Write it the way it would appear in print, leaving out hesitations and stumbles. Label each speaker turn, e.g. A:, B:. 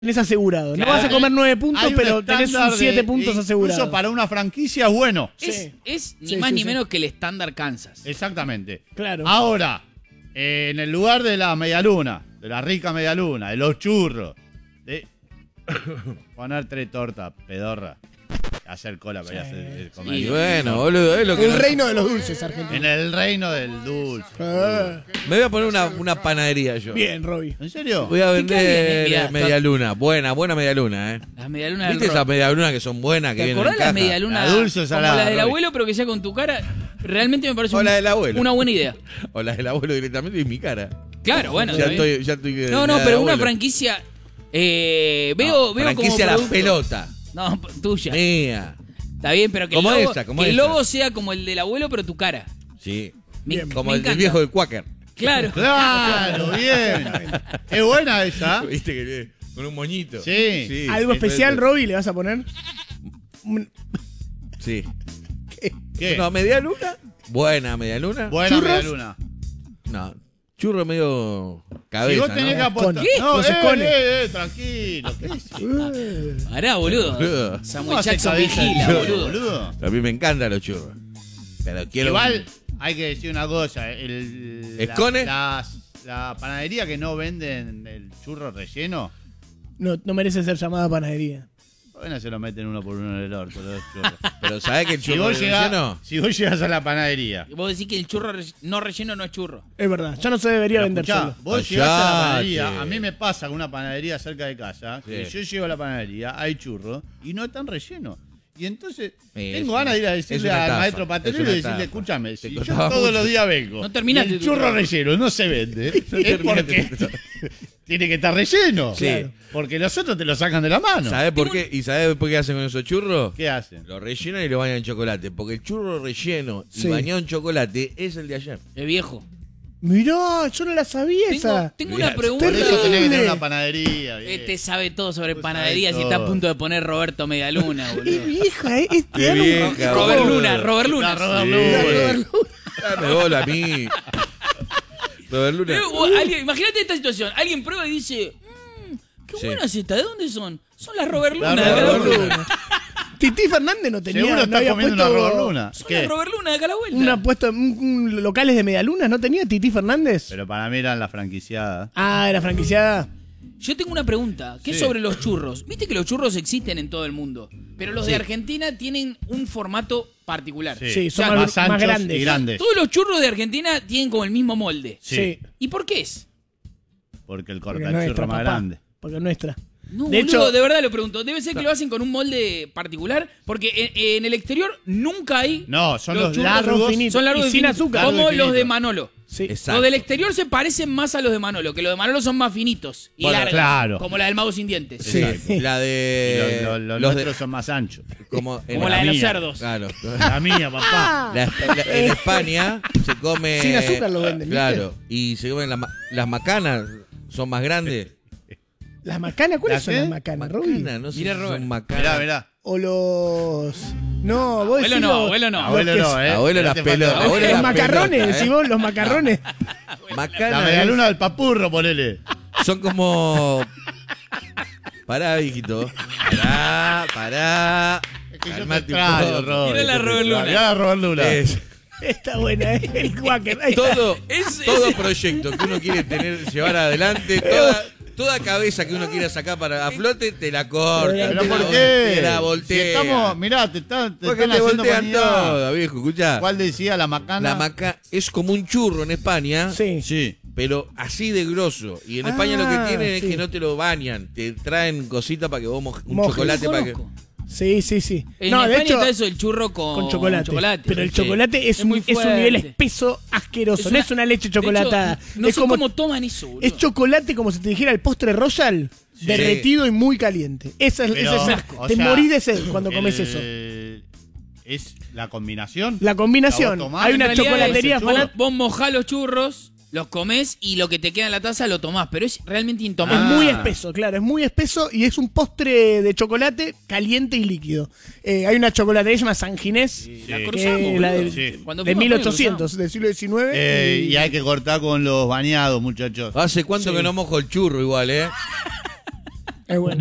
A: tenés asegurado.
B: Claro.
A: No vas a comer 9 puntos,
C: Hay un
A: pero tenés
C: estándar
A: 7 puntos asegurados.
C: Incluso para una franquicia es bueno.
B: Es ni
A: Sí,
B: más
A: sí,
B: ni
A: sí.
B: menos que el estándar Kansas.
C: Exactamente.
A: Claro.
C: Ahora, en el lugar de la medialuna, de la rica medialuna, de los churros, de poner 3 tortas, pedorra, hacer cola para ir a hacer comer.
B: Sí.
D: Y bueno, boludo, es lo que
A: El
D: no-
A: reino de los dulces, Argentina.
C: En el reino del dulce.
D: Me voy a poner una panadería yo.
A: Bien, Robbie.
C: ¿En serio?
D: Voy a
B: ¿Qué queda bien,
D: vender
B: mirá,
D: media luna. Buena media luna,
B: Las medialunas del
D: ¿Viste
B: rock.
D: esas media lunas que son buenas, que
B: ¿Te
D: vienen
B: acordás
D: en
B: las
D: caja?
B: medialunas
C: La dulce o
B: como
C: salada,
B: la del
C: Robbie?
B: abuelo, pero que sea con tu cara? Realmente me parece
D: O la del abuelo.
B: una buena idea.
D: O la del abuelo directamente y mi cara.
B: Claro, bueno.
D: ya
B: está bien.
D: estoy
B: No,
D: la del
B: pero una
D: abuelo.
B: franquicia. Veo
D: franquicia
B: como
D: la
B: producto-
D: pelota.
B: No, tuya.
D: Mía.
B: Está bien, pero que
D: Como
B: el logo,
D: esa, como
B: que el
D: esa.
B: logo sea como el del abuelo, pero tu cara.
D: Sí.
B: Me
D: Como el del
B: encanta.
D: viejo del Quaker.
B: Claro.
C: Claro, bien. Es buena esa.
D: ¿Viste que con un moñito?
C: Sí.
A: ¿Algo especial, Robbie, le vas a poner?
D: Sí.
C: ¿Qué?
D: No, media luna. Buena media luna.
C: Buena
A: ¿Churros?
C: medialuna.
D: No. Churro medio
C: Si
D: cabeza,
C: vos tenés que
D: ¿no?
C: apostar.
A: ¿Qué?
C: No,
A: Los escones.
C: tranquilo. ¿Qué es?
B: Pará, boludo.
D: Boludo.
C: ¿Cómo
B: Samuel
C: hace
B: Jackson
C: cabeza el
B: vigila,
C: churro,
B: boludo.
D: A mí me encantan los churros. Pero quiero.
C: Igual hay que decir una cosa.
D: ¿Escone?
C: La panadería que no venden el churro relleno,
A: No merece ser llamada panadería.
C: bueno, se lo meten uno por uno en el orto, los churros.
D: Pero ¿sabés que el
C: Si
D: churro
C: vos,
D: relleno?
C: si vos llegás a la panadería,
B: Vos decís que el churro no relleno no es churro.
A: Es verdad, ya no se debería
C: pero
A: vender
C: escuchá,
A: solo.
C: vos llegás a la
D: Callate.
C: panadería, a mí me pasa con una panadería cerca de casa, que
D: Sí.
C: yo llego a la panadería, hay churros y no están rellenos. Y entonces
D: Es
C: tengo ganas de ir a
D: es
C: decirle
D: una
C: al
D: estafa,
C: maestro pastelero
D: es
C: y
D: una
C: decirle,
D: estafa.
C: escúchame, si
D: Te
C: yo
D: costaba
C: todos
D: mucho.
C: los días vengo
B: No terminaste
C: y el
B: tu
C: churro
B: trabajo.
C: relleno no se vende, es porque tiene que estar relleno.
D: Sí.
A: Claro.
C: Porque los otros te lo sacan de la mano.
D: ¿Sabés por qué? ¿Y sabés por qué hacen con esos churros?
C: ¿Qué hacen?
D: Lo rellenan y lo bañan en chocolate. Porque el churro relleno y
A: Sí.
D: bañado en chocolate es el de ayer.
B: Es viejo.
A: Mirá, yo no la sabía esa.
B: Tengo una
D: Mirá,
B: pregunta.
C: Por eso tenés que tener
A: Terrible.
C: una panadería. bien.
B: Este sabe todo sobre
C: Vos
B: panadería
C: sabés
B: si está a
C: todo.
B: punto de poner Roberto Medialuna,
A: Es
B: boludo.
A: vieja,
D: Qué vieja,
B: Robert
D: boludo.
B: Luna, Robert Luna.
C: La Robert
D: Sí.
C: Luna.
D: Dame bola a mí. Robert Luna.
B: Imagínate esta situación. Alguien prueba y dice, qué
D: Sí.
B: buena es esta. ¿De dónde son? Son las Robert Luna.
C: La
B: de acá a la
C: Robert
B: vuelta.
C: Luna.
A: Titi Fernández no tenía.
C: Seguro
A: no
C: está
A: había
C: comiendo una
A: puesto
C: Robert Luna.
B: Son
C: ¿Qué?
B: las Robert Luna de acá a la vuelta.
A: Una puesto locales de medialunas, ¿no tenía Titi Fernández?
C: Pero para mí eran las franquiciadas.
A: Ah, era franquiciada.
B: Yo tengo una pregunta, que es
C: Sí.
B: sobre los churros. Viste que los churros existen en todo el mundo, pero los de Argentina tienen un formato particular.
A: Sí, son
B: O sea,
A: más
C: anchos
A: grandes.
C: y grandes.
B: Todos los churros de Argentina tienen como el mismo molde.
A: Sí.
B: ¿Y por qué es?
C: Porque el
A: Porque
C: corta
A: no
C: el
A: nuestra,
C: churro más
A: papá.
C: grande.
A: Porque es nuestra.
B: No,
A: De
B: boludo,
A: hecho-
B: de verdad lo pregunto. Debe ser que lo hacen con un molde particular, porque en el exterior nunca hay.
C: No, son
B: Los
C: los
B: churros
C: largos.
A: son finitos.
B: Son largos
A: Y
B: y
A: sin
B: finitos,
A: azúcar.
B: como
C: Largo y
B: los de
C: finito.
B: Manolo.
A: Sí.
D: Exacto.
B: Los del exterior se parecen más a los de Manolo, que los de Manolo son más finitos y
C: Bueno,
B: largos.
C: claro.
B: Como la del mago sin dientes.
A: Sí.
D: La
C: Y
D: de.
C: los
D: los
C: nuestros son más anchos.
D: como en
B: Como la de los
C: mía.
B: cerdos.
D: Claro.
C: La mía, papá.
D: En España se come.
A: Sin azúcar lo venden, ¿viste?
D: Claro. Y se comen las macanas, son más grandes.
A: ¿Las macanas? ¿Cuáles
C: ¿Las
A: son
C: qué?
A: las macanas, Robbie?
D: Macanas, no sé
B: Mirá,
D: si
B: Robert.
D: son macanas.
C: Mirá, mirá.
A: O los... No, vos
B: Abuelo
A: decís
B: no,
A: los-
B: abuelo no.
C: Abuelo
A: que
C: no,
D: Abuelo
C: Ya
D: las
C: te falta-
D: pelotas. Abuelo
A: Los
D: las
A: macarrones,
D: pelotas,
A: decís vos, los macarrones.
D: Macanas
C: La medialuna del papurro, ponele.
D: son como. Pará, hijito. Pará.
C: Es que yo te
D: Calmate un
C: extraño,
D: poco.
C: Robert.
B: Mirá la Robert Luna.
C: Mirá la Robert Luna.
D: Es
A: Está buena, el Quaker. Ahí está.
D: todo,
B: Es-
D: todo
B: es-
D: proyecto que uno quiere llevar adelante, toda cabeza que uno quiere sacar para a flote, te la corta.
C: ¿Pero
D: te
C: por
D: la-
C: qué?
D: Te la
C: Si
D: voltea.
C: estamos, mirá, te están
D: Porque te
C: haciendo
D: voltean
C: vanidad.
D: todo, viejo, escuchá.
C: ¿Cuál decía? La macana.
D: La maca es como un churro en España,
A: Sí.
C: Sí.
D: pero así de grosso. Y en España lo que tienen es
A: sí.
D: que no te lo bañan, te traen cositas para que vos un
A: Mojes.
D: chocolate para que.
B: Conozco.
A: Sí, sí, sí.
B: En
A: No, de
B: España
A: hecho,
B: está eso, el churro con
A: chocolate. Pero el
B: Sí.
A: chocolate es,
B: Es muy
A: es un nivel
B: fuerte.
A: espeso asqueroso.
B: Es
A: no
B: una-
A: es una leche
B: de hecho,
A: chocolatada.
B: no
A: es
B: sé
A: como
B: cómo toman eso, boludo.
A: es chocolate como si te dijera el postre Royal, derretido y muy caliente. Esa es,
C: Pero,
A: esa es-
C: o
A: te
C: sea,
A: morís de sed cuando comes eso.
C: Es la combinación.
A: La combinación.
C: La vos tomás,
A: Hay
C: en
A: una
B: realidad
A: chocolatería
B: es-
A: fanática.
B: Vos mojás los churros, los comés y lo que te queda en la taza lo tomás, pero es realmente
A: Es
B: intomable.
A: muy espeso, claro, es muy espeso y es un postre de chocolate caliente y líquido. Hay una chocolatería que se llama San Ginés,
B: La
C: Sí.
B: cruzamos,
A: que la
B: boludo.
A: de,
C: Sí.
B: Cuando
A: de
B: fuimos a
A: 1800, del siglo XIX.
C: Y hay que cortar con los bañados, muchachos.
D: ¿Hace cuánto que no mojo el churro igual,
A: Es bueno.